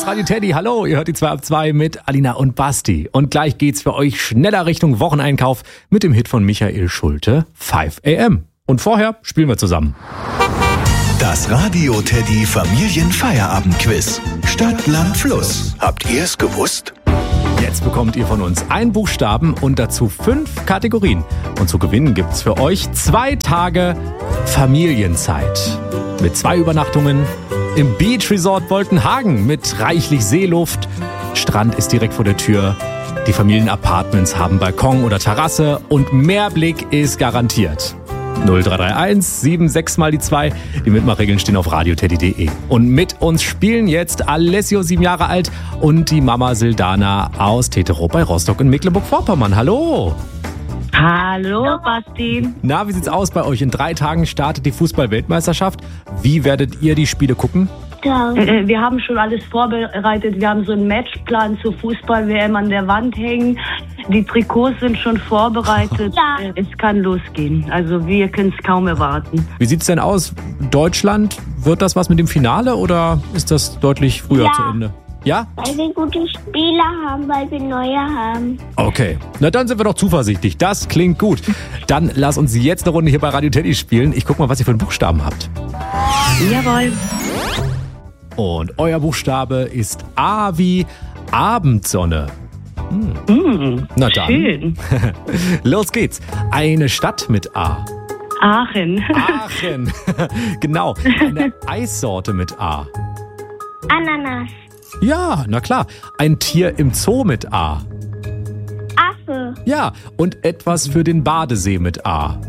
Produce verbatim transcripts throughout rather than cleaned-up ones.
ist Radio Teddy. Hallo, ihr hört die zwei ab zwei mit Alina und Basti. Und gleich geht's für euch schneller Richtung Wocheneinkauf mit dem Hit von Michael Schulte, five a m. Und vorher spielen wir zusammen. Das Radio Teddy Familienfeierabend-Quiz. Stadt, Land, Fluss. Habt ihr es gewusst? Jetzt bekommt ihr von uns einen Buchstaben und dazu fünf Kategorien. Und zu gewinnen gibt's für euch zwei Tage Familienzeit. Mit zwei Übernachtungen im Beach Resort Boltenhagen mit reichlich Seeluft. Strand ist direkt vor der Tür. Die Familienapartments haben Balkon oder Terrasse und Meerblick ist garantiert. null drei drei eins sieben sechs mal die zwei. Die Mitmachregeln stehen auf radioteddy punkt de. Und mit uns spielen jetzt Alessio, sieben Jahre alt, und die Mama Sildana aus Teterow bei Rostock in Mecklenburg-Vorpommern. Hallo! Hallo, Basti. Na, wie sieht's aus bei euch? In drei Tagen startet die Fußball-Weltmeisterschaft. Wie werdet ihr die Spiele gucken? Wir haben schon alles vorbereitet. Wir haben so einen Matchplan zur Fußball-W M an der Wand hängen. Die Trikots sind schon vorbereitet. Ja. Es kann losgehen. Also wir können es kaum erwarten. Wie sieht's denn aus? Deutschland, wird das was mit dem Finale oder ist das deutlich früher ja. zu Ende? Ja? Weil wir gute Spieler haben, weil wir neue haben. Okay, na dann sind wir doch zuversichtlich. Das klingt gut. Dann lass uns jetzt eine Runde hier bei Radio Teddy spielen. Ich guck mal, was ihr für einen Buchstaben habt. Jawohl. Und euer Buchstabe ist A wie Abendsonne. Hm. Mm, Na dann. Schön. Los geht's. Eine Stadt mit A. Aachen. Aachen. Genau. Eine Eissorte mit A. Ananas. Ja, na klar. Ein Tier im Zoo mit A. Affe. Ja, und etwas für den Badesee mit A.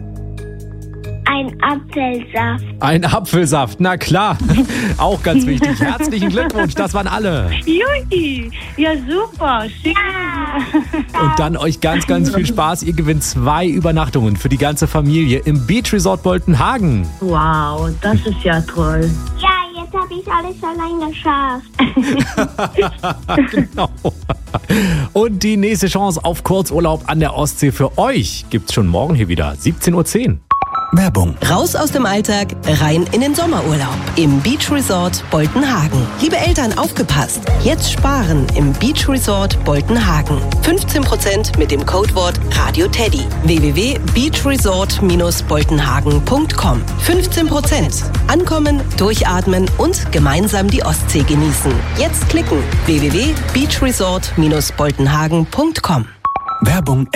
Ein Apfelsaft. Ein Apfelsaft, na klar. Auch ganz wichtig. Herzlichen Glückwunsch, das waren alle. Juhi, ja super. Schön. Und dann euch ganz, ganz viel Spaß. Ihr gewinnt zwei Übernachtungen für die ganze Familie im Beach Resort Boltenhagen. Wow, das ist ja toll. Ja, jetzt habe ich alles allein geschafft. Genau. Und die nächste Chance auf Kurzurlaub an der Ostsee für euch gibt's schon morgen hier wieder, siebzehn Uhr zehn. Werbung. Raus aus dem Alltag, rein in den Sommerurlaub im Beach Resort Boltenhagen. Liebe Eltern, aufgepasst! Jetzt sparen im Beach Resort Boltenhagen. fünfzehn Prozent mit dem Codewort RadioTeddy. w w w punkt beach resort dash boltenhagen punkt com. fünfzehn Prozent. Ankommen, durchatmen und gemeinsam die Ostsee genießen. Jetzt klicken. w w w punkt beach resort dash boltenhagen punkt com. Werbung